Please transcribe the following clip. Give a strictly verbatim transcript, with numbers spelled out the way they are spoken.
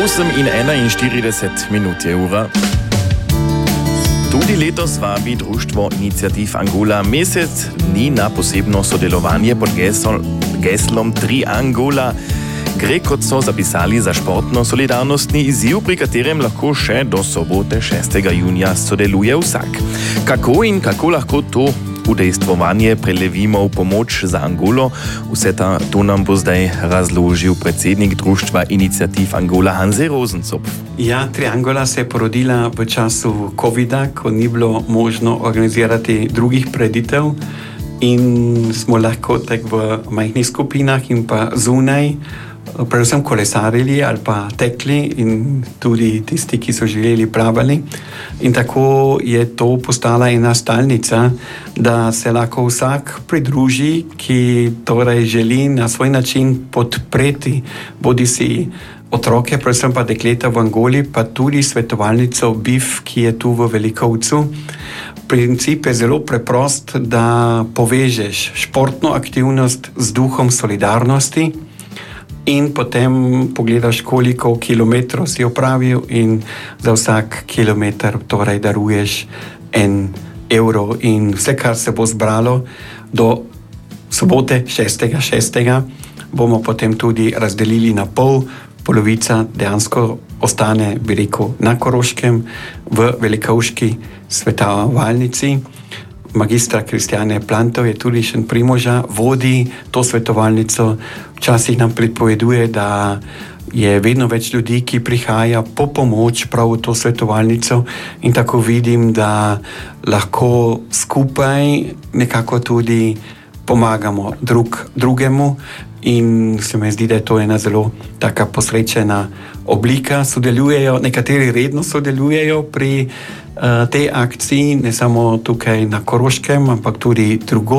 osem in enainštirideset minut je ura. Tudi letos vabi društvo Iniciativ Angola mesec dni na posebno sodelovanje pod gesl, geslom Tri Angola. Gre, kot so zapisali, za športno solidarnostni izziv, pri katerem lahko še do sobote šestega junija sodeluje vsak. Kako in kako lahko to udejstvovanje prelevimo v pomoč za Angolo, vse ta, to nam bo zdaj razložil predsednik društva Iniciativ Angola Hanze Rosencopf. Ja, Tri Angola se je porodila v času covida, ko ni bilo možno organizirati drugih preditev in smo lahko tak v majhnih skupinah in pa zunaj predvsem kolesarili ali pa tekli in tudi tisti, ki so želeli, plavali. In tako je to postala ena stalnica, da se lahko vsak pridruži, ki torej želi na svoj način podpreti bodi si otroke, predvsem pa dekleta v Angoli, pa tudi svetovalnico B I F, ki je tu v Velikovcu. Princip je zelo preprost, da povežeš športno aktivnost z duhom solidarnosti in potem pogledaš, koliko kilometrov si opravil in za vsak kilometer torej daruješ en evro in vse, kar se bo zbralo do sobote šestega šestega bomo potem tudi razdelili na pol. Polovica dejansko ostane, bi rekel, na Koroškem v Velikovški svetovalnici. Magistra Kristjane Plantov je tudi še primoža, vodi to svetovalnico. Včasih nam pripoveduje, da je vedno več ljudi, ki prihaja po pomoč prav v to svetovalnico in tako vidim, da lahko skupaj nekako tudi pomagamo drug drugemu in se mi zdi, da je to ena zelo taka posrečena oblika. Sodelujejo, nekateri redno sodelujejo pri uh, tej akciji, ne samo tukaj na Koroškem, ampak tudi drugod.